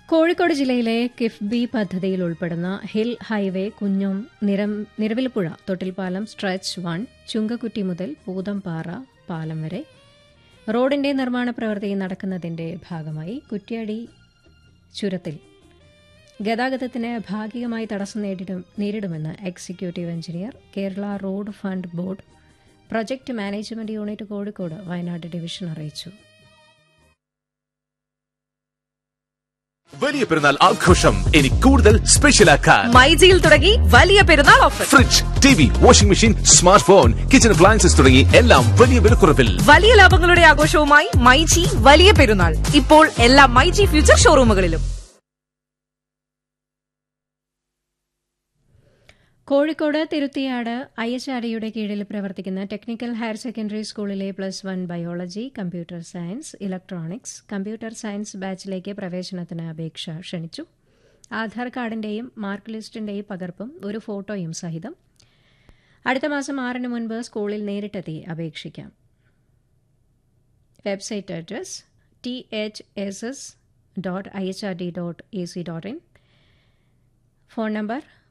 കോഴിക്കോട് ജില്ലയിലെ കിഫ്ബി പദ്ധതിയിൽ ഉൾപ്പെടുന്ന ഹിൽ ഹൈവേ കുഞ്ഞും നിരവിൽപ്പുഴ തൊട്ടിൽപ്പാലം സ്ട്രെച്ച് 1 ചുങ്കക്കുറ്റി മുതൽ പൂതംപാറ പാലം വരെ റോഡിന്റെ നിർമ്മാണ പ്രവൃത്തി നടക്കുന്നതിന്റെ ഭാഗമായി കുറ്റ്യാടി ചുരത്തിൽ ഗതാഗതത്തിന് ഭാഗികമായി തടസ്സം നേരിടുമെന്ന് executive engineer Kerala road fund board project management unit Kozhikode Wayanad division അറിയിച്ചു. വലിയ പെരുന്നാൾ ആഘോഷം ഇനി കൂടുതൽ സ്പെഷ്യലാക്കാൻ മൈജിയിൽ തുടങ്ങി വലിയ പെരുന്നാൾ offer. Fridge, TV, washing machine, smart phone, kitchen appliances തുടങ്ങി എല്ലാം വലിയ വിലക്കുറവിൽ. വലിയ ലാഭങ്ങളുടെ ആഘോഷവുമായി മൈജി വലിയ പെരുന്നാൾ ഇപ്പോൾ എല്ലാ മൈജി ഫ്യൂച്ചർ ഷോറൂമുകളിലും. കോഴിക്കോട് തിരുത്തിയാട് IHRDയുടെ കീഴിൽ പ്രവർത്തിക്കുന്ന ടെക്നിക്കൽ ഹയർ സെക്കൻഡറി സ്കൂളിലെ +1 biology, computer science, electronics, computer science ബാച്ചിലേക്ക് പ്രവേശനത്തിന് അപേക്ഷ ക്ഷണിച്ചു. ആധാർ കാർഡിന്റെയും മാർക്ക് ലിസ്റ്റിന്റെയും പകർപ്പും ഒരു ഫോട്ടോയും സഹിതം അടുത്ത മാസം 6 മുൻപ് സ്കൂളിൽ നേരിട്ടെത്തി അപേക്ഷിക്കാം. Website address thss.ihrd.ac.in. Phone number